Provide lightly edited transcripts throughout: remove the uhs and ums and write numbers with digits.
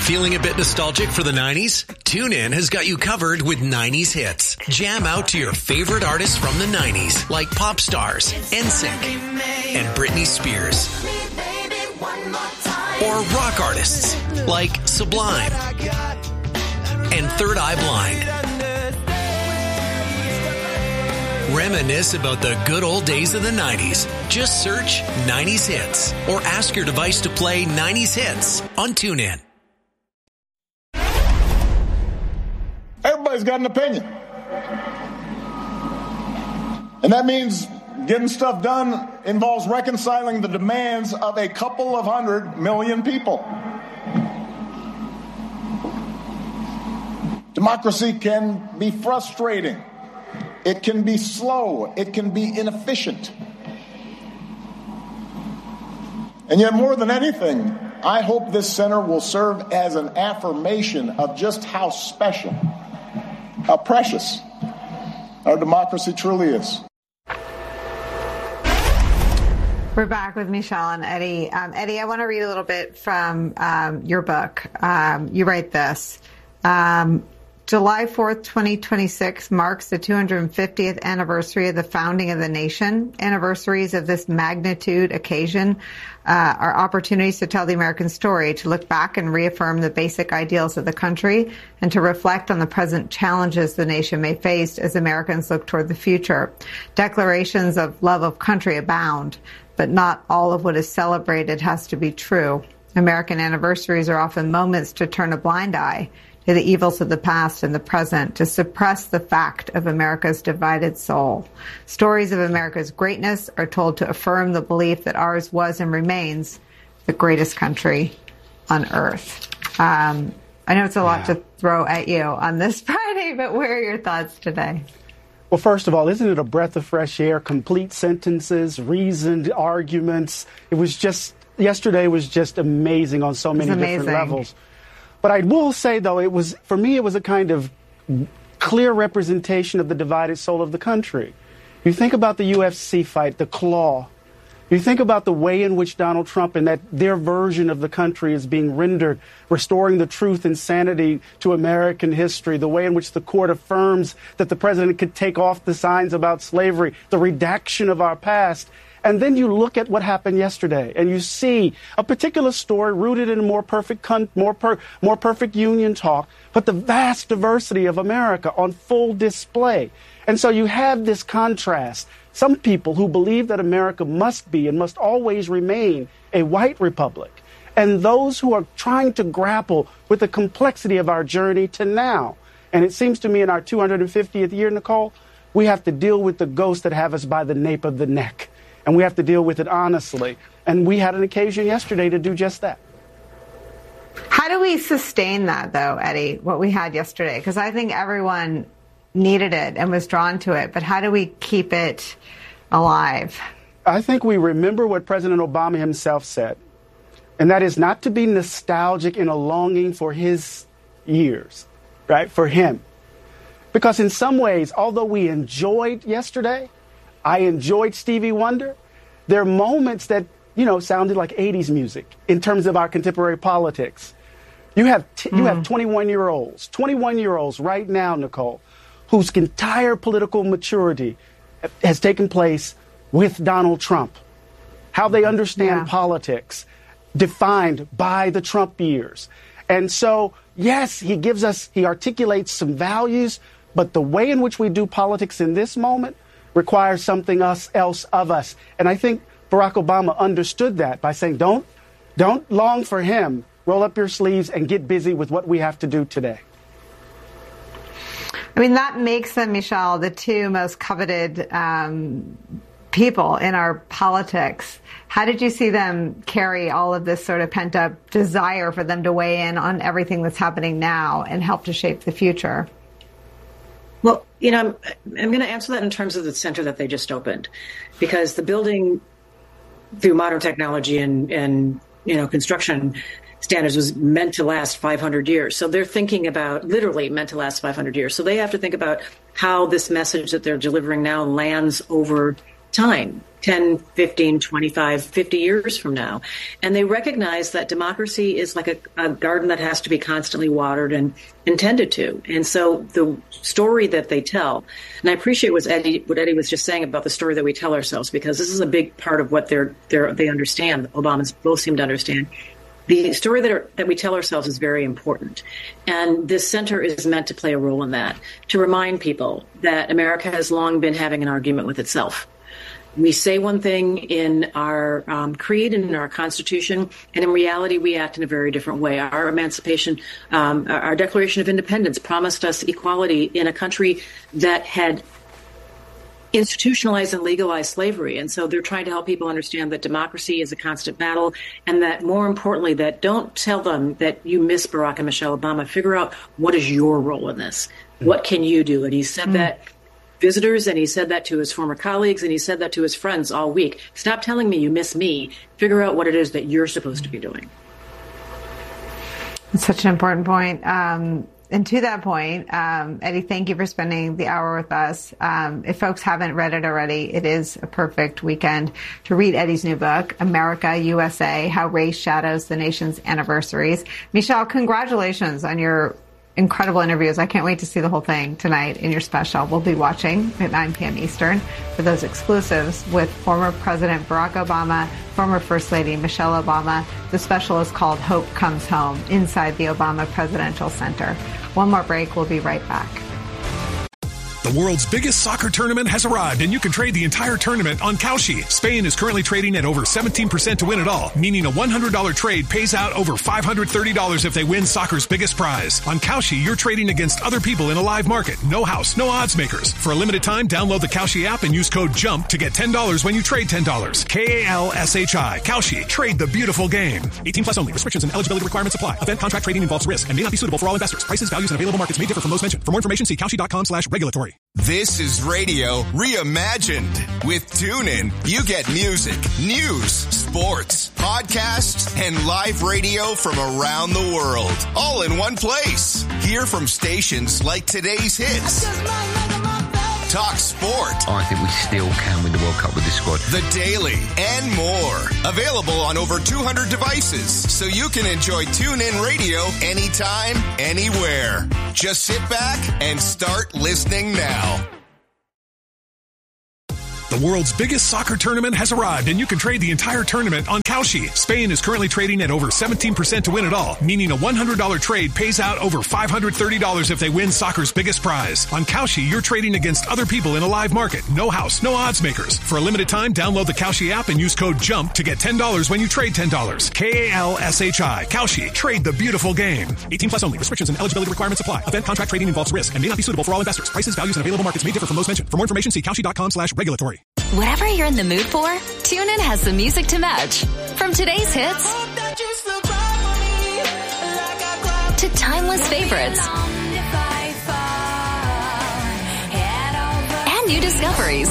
Feeling a bit nostalgic for the 90s? TuneIn has got you covered with 90s hits. Jam out to your favorite artists from the 90s, like pop stars, NSYNC, and Britney Spears. Or rock artists, like Sublime and Third Eye Blind. Reminisce about the good old days of the 90s. Just search 90s Hits or ask your device to play 90s Hits on TuneIn. Everybody's got an opinion. And that means getting stuff done involves reconciling the demands of a couple of 100 million people. Democracy can be frustrating. It can be slow. It can be inefficient. And yet, more than anything, I hope this center will serve as an affirmation of just how special, how precious our democracy truly is. We're back with Michelle and Eddie. Eddie, I want to read a little bit from your book. You write this. July 4th, 2026 marks the 250th anniversary of the founding of the nation. Anniversaries of this magnitude occasion are opportunities to tell the American story, to look back and reaffirm the basic ideals of the country, and to reflect on the present challenges the nation may face as Americans look toward the future. Declarations of love of country abound, but not all of what is celebrated has to be true. American anniversaries are often moments to turn a blind eye to the evils of the past and the present, to suppress the fact of America's divided soul. Stories of America's greatness are told to affirm the belief that ours was and remains the greatest country on earth. I know it's a lot to throw at you on this Friday, but where are your thoughts today? Well, first of all, isn't it a breath of fresh air? Complete sentences, reasoned arguments. Yesterday was just amazing on so many different levels. But I will say, though, for me, it was a kind of clear representation of the divided soul of the country. You think about the UFC fight, the claw. You think about the way in which Donald Trump and their version of the country is being rendered, restoring the truth and sanity to American history, the way in which the court affirms that the president could take off the signs about slavery, the redaction of our past. And then you look at what happened yesterday, and you see a particular story rooted in a more perfect union talk, but the vast diversity of America on full display. And so you have this contrast. Some people who believe that America must be and must always remain a white republic, and those who are trying to grapple with the complexity of our journey to now. And it seems to me in our 250th year, Nicole, we have to deal with the ghosts that have us by the nape of the neck. And we have to deal with it honestly. And we had an occasion yesterday to do just that. How do we sustain that, though, Eddie, what we had yesterday? Because I think everyone needed it and was drawn to it. But how do we keep it alive? I think we remember what President Obama himself said. And that is not to be nostalgic in a longing for his years, right, for him. Because in some ways, although we enjoyed yesterday, I enjoyed Stevie Wonder, there are moments that, sounded like 80s music in terms of our contemporary politics. You have 21-year-olds right now, Nicole, whose entire political maturity has taken place with Donald Trump. How they understand politics, defined by the Trump years. And so, yes, he articulates some values, but the way in which we do politics in this moment requires something else of us. And I think Barack Obama understood that by saying, don't long for him. Roll up your sleeves and get busy with what we have to do today. I mean, that makes them, Michelle, the two most coveted people in our politics. How did you see them carry all of this sort of pent-up desire for them to weigh in on everything that's happening now and help to shape the future? Well, I'm going to answer that in terms of the center that they just opened, because the building through modern technology and construction standards was meant to last 500 years. So they're thinking about literally meant to last 500 years. So they have to think about how this message that they're delivering now lands over time, 10, 15, 25, 50 years from now. And they recognize that democracy is like a garden that has to be constantly watered and tended to. And so the story that they tell, and I appreciate what Eddie was just saying about the story that we tell ourselves, because this is a big part of what they understand. Obamas both seem to understand. The story that we tell ourselves is very important. And this center is meant to play a role in that, to remind people that America has long been having an argument with itself. We say one thing in our creed and in our Constitution, and in reality, we act in a very different way. Our emancipation, our Declaration of Independence promised us equality in a country that had institutionalized and legalized slavery. And so they're trying to help people understand that democracy is a constant battle, and that more importantly, that don't tell them that you miss Barack and Michelle Obama. Figure out what is your role in this. What can you do? And he said that visitors, and he said that to his former colleagues, and he said that to his friends all week. Stop telling me you miss me. Figure out what it is that you're supposed to be doing. It's such an important point. And to that point, Eddie, thank you for spending the hour with us. If folks haven't read it already, it is a perfect weekend to read Eddie's new book, America, USA, How Race Shadows the Nation's Anniversaries. Michelle, congratulations on your incredible interviews. I can't wait to see the whole thing tonight in your special. We'll be watching at 9 p.m. Eastern for those exclusives with former President Barack Obama, former First Lady Michelle Obama. The special is called Hope Comes Home, inside the Obama Presidential Center. One more break. We'll be right back. The world's biggest soccer tournament has arrived, and you can trade the entire tournament on Kalshi. Spain is currently trading at over 17% to win it all, meaning a $100 trade pays out over $530 if they win soccer's biggest prize. On Kalshi, you're trading against other people in a live market. No house, no odds makers. For a limited time, download the Kalshi app and use code JUMP to get $10 when you trade $10. Kalshi. Kalshi. Trade the beautiful game. 18 plus only. Restrictions and eligibility requirements apply. Event contract trading involves risk and may not be suitable for all investors. Prices, values, and available markets may differ from those mentioned. For more information, see Kalshi.com/regulatory. This is radio reimagined. With TuneIn, you get music, news, sports, podcasts, and live radio from around the world, all in one place. Hear from stations like Today's Hits, Talk Sport. I think we still can win the World Cup with this squad. The Daily, and more. Available on over 200 devices, so you can enjoy TuneIn Radio anytime, anywhere. Just sit back and start listening now. The world's biggest soccer tournament has arrived, and you can trade the entire tournament on Kalshi. Spain is currently trading at over 17% to win it all, meaning a $100 trade pays out over $530 if they win soccer's biggest prize. On Kalshi, you're trading against other people in a live market. No house, no odds makers. For a limited time, download the Kalshi app and use code JUMP to get $10 when you trade $10. Kalshi. Kalshi. Trade the beautiful game. 18 plus only. Restrictions and eligibility requirements apply. Event contract trading involves risk and may not be suitable for all investors. Prices, values, and available markets may differ from those mentioned. For more information, see Kalshi.com/regulatory. Whatever you're in the mood for, TuneIn has the music to match. From today's hits to timeless favorites and new discoveries.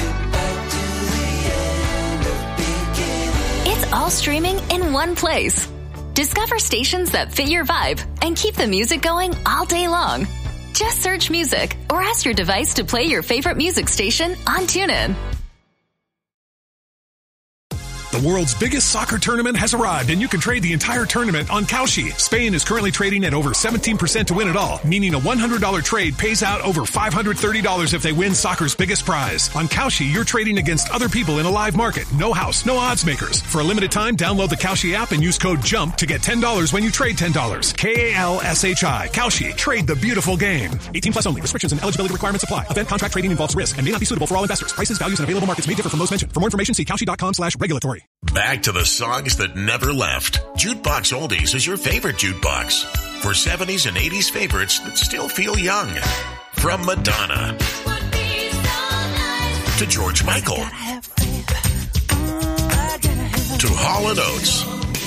It's all streaming in one place. Discover stations that fit your vibe and keep the music going all day long. Just search music or ask your device to play your favorite music station on TuneIn. The world's biggest soccer tournament has arrived, and you can trade the entire tournament on Kalshi. Spain is currently trading at over 17% to win it all, meaning a $100 trade pays out over $530 if they win soccer's biggest prize. On Kalshi, you're trading against other people in a live market. No house, no odds makers. For a limited time, download the Kalshi app and use code JUMP to get $10 when you trade $10. Kalshi. Kalshi. Trade the beautiful game. 18 plus only. Restrictions and eligibility requirements apply. Event contract trading involves risk and may not be suitable for all investors. Prices, values, and available markets may differ from those mentioned. For more information, see Kalshi.com/regulatory. Back to the songs that never left. Jukebox Oldies is your favorite jukebox for 70s and 80s favorites that still feel young. From Madonna to George Michael to Hall & Oates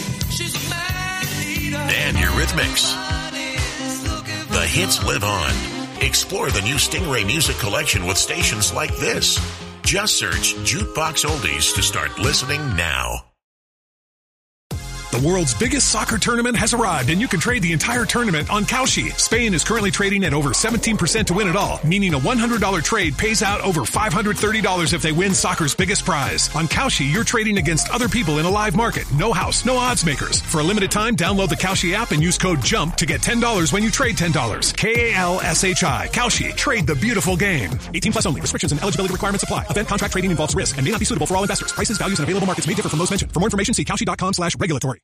and Eurythmics. The hits live on. Explore the new Stingray music collection with stations like this. Just search Jukebox Oldies to start listening now. The world's biggest soccer tournament has arrived, and you can trade the entire tournament on Kalshi. Spain is currently trading at over 17% to win it all, meaning a $100 trade pays out over $530 if they win soccer's biggest prize. On Kalshi, you're trading against other people in a live market. No house, no odds makers. For a limited time, download the Kalshi app and use code JUMP to get $10 when you trade $10. Kalshi. Kalshi. Trade the beautiful game. 18 plus only. Restrictions and eligibility requirements apply. Event contract trading involves risk and may not be suitable for all investors. Prices, values, and available markets may differ from those mentioned. For more information, see Kalshi.com/regulatory.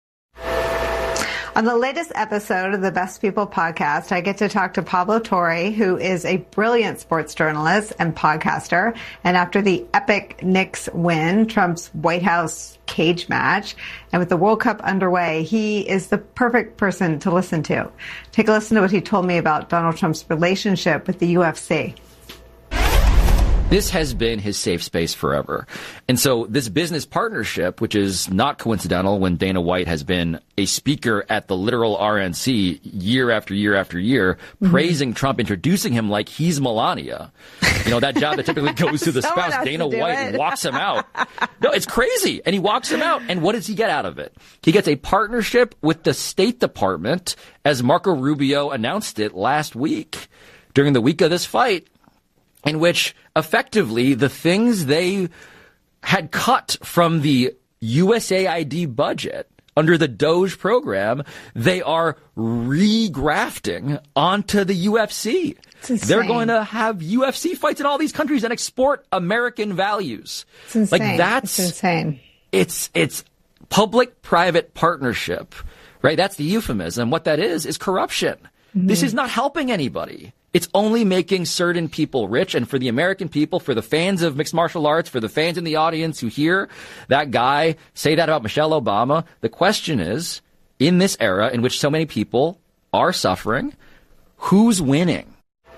On the latest episode of the Best People podcast, I get to talk to Pablo Torre, who is a brilliant sports journalist and podcaster. And after the epic Knicks win, Trump's White House cage match, and with the World Cup underway, he is the perfect person to listen to. Take a listen to what he told me about Donald Trump's relationship with the UFC. This has been his safe space forever. And so this business partnership, which is not coincidental when Dana White has been a speaker at the literal RNC year after year after year, praising Trump, introducing him like he's Melania. You know, that job that typically goes to the spouse. Dana White walks him out. No, it's crazy. And he walks him out. And what does he get out of it? He gets a partnership with the State Department, as Marco Rubio announced it last week during the week of this fight, in which effectively the things they had cut from the USAID budget under the DOGE program, they are regrafting onto the UFC. They're going to have UFC fights in all these countries and export American values. It's insane. Like that's it's insane. It's public-private partnership, right? That's the euphemism. What that is corruption. Mm-hmm. This is not helping anybody. It's only making certain people rich. And for the American people, for the fans of mixed martial arts, for the fans in the audience who hear that guy say that about Michelle Obama, the question is, in this era in which so many people are suffering, who's winning?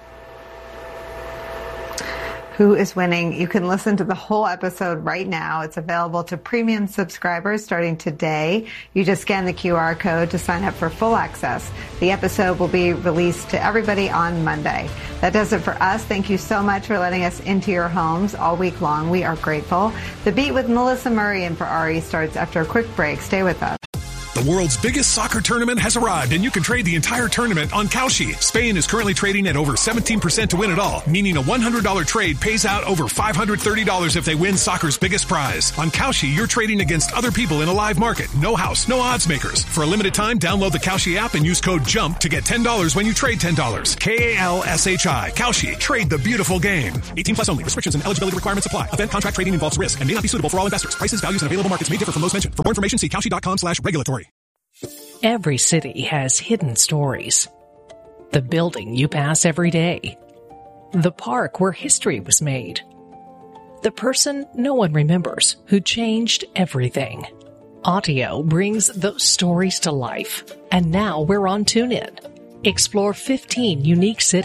Who is winning? You can listen to the whole episode right now. It's available to premium subscribers starting today. You just scan the QR code to sign up for full access. The episode will be released to everybody on Monday. That does it for us. Thank you so much for letting us into your homes all week long. We are grateful. The Beat with Melissa Murray and for Ari starts after a quick break. Stay with us. The world's biggest soccer tournament has arrived, and you can trade the entire tournament on Kalshi. Spain is currently trading at over 17% to win it all, meaning a $100 trade pays out over $530 if they win soccer's biggest prize. On Kalshi, you're trading against other people in a live market. No house, no odds makers. For a limited time, download the Kalshi app and use code JUMP to get $10 when you trade $10. Kalshi. Kalshi. Trade the beautiful game. 18 plus only. Restrictions and eligibility requirements apply. Event contract trading involves risk and may not be suitable for all investors. Prices, values, and available markets may differ from those mentioned. For more information, see Kalshi.com/regulatory. Every city has hidden stories. The building you pass every day. The park where history was made. The person no one remembers who changed everything. Audio brings those stories to life. And now we're on TuneIn. Explore 15 unique cities.